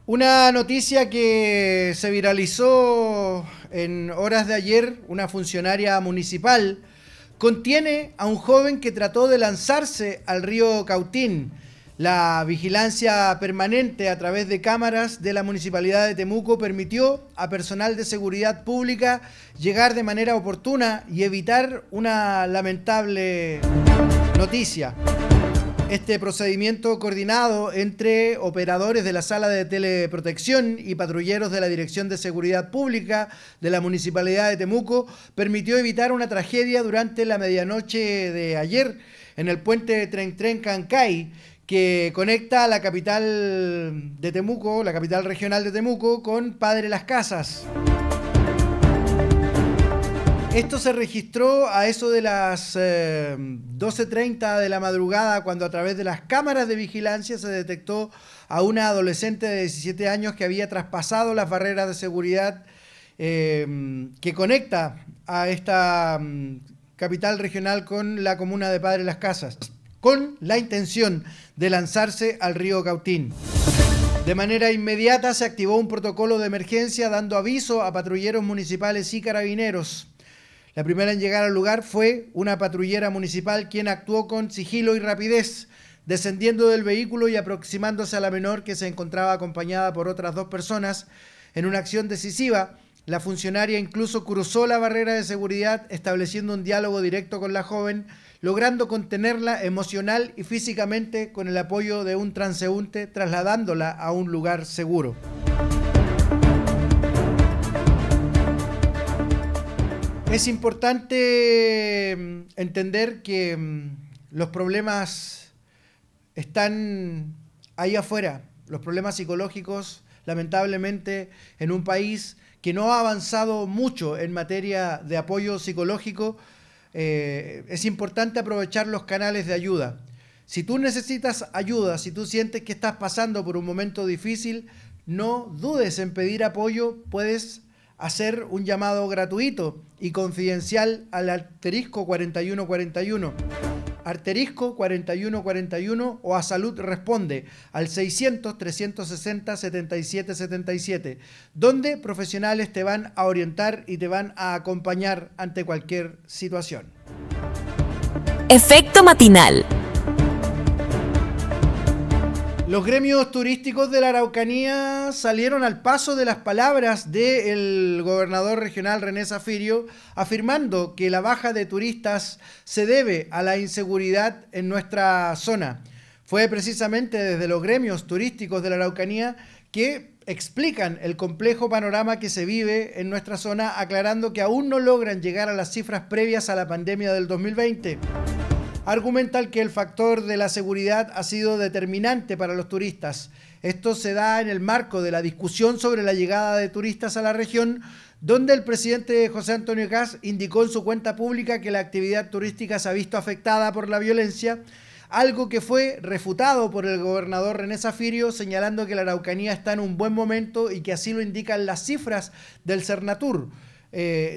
Una noticia que se viralizó en horas de ayer, una funcionaria municipal contiene a un joven que trató de lanzarse al río Cautín. La vigilancia permanente a través de cámaras de la Municipalidad de Temuco permitió a personal de seguridad pública llegar de manera oportuna y evitar una lamentable noticia. Este procedimiento coordinado entre operadores de la Sala de Teleprotección y patrulleros de la Dirección de Seguridad Pública de la Municipalidad de Temuco permitió evitar una tragedia durante la medianoche de ayer en el puente Tren-Cancay, que conecta a la capital de Temuco, la capital regional de Temuco, con Padre Las Casas. Esto se registró a eso de las 12:30 de la madrugada, cuando a través de las cámaras de vigilancia se detectó a una adolescente de 17 años que había traspasado las barreras de seguridad que conecta a esta capital regional con la comuna de Padre Las Casas, con la intención de lanzarse al río Cautín. De manera inmediata se activó un protocolo de emergencia dando aviso a patrulleros municipales y carabineros. La primera en llegar al lugar fue una patrullera municipal, quien actuó con sigilo y rapidez, descendiendo del vehículo y aproximándose a la menor, que se encontraba acompañada por otras dos personas. En una acción decisiva, la funcionaria incluso cruzó la barrera de seguridad, estableciendo un diálogo directo con la joven, logrando contenerla emocional y físicamente con el apoyo de un transeúnte, trasladándola a un lugar seguro. Es importante entender que los problemas están ahí afuera, los problemas psicológicos, lamentablemente, en un país que no ha avanzado mucho en materia de apoyo psicológico. Es importante aprovechar los canales de ayuda. Si tú necesitas ayuda, si tú sientes que estás pasando por un momento difícil, no dudes en pedir apoyo. Puedes hacer un llamado gratuito y confidencial al asterisco 4141, asterisco 4141, o a Salud Responde al 600-360-7777, donde profesionales te van a orientar y te van a acompañar ante cualquier situación. Efecto matinal. Los gremios turísticos de la Araucanía salieron al paso de las palabras del gobernador regional René Zafirio, afirmando que la baja de turistas se debe a la inseguridad en nuestra zona. Fue precisamente desde los gremios turísticos de la Araucanía que explican el complejo panorama que se vive en nuestra zona, aclarando que aún no logran llegar a las cifras previas a la pandemia del 2020. Argumentan que el factor de la seguridad ha sido determinante para los turistas. Esto se da en el marco de la discusión sobre la llegada de turistas a la región, donde el presidente José Antonio Kast indicó en su cuenta pública que la actividad turística se ha visto afectada por la violencia, algo que fue refutado por el gobernador René Zafirio, señalando que la Araucanía está en un buen momento y que así lo indican las cifras del Sernatur.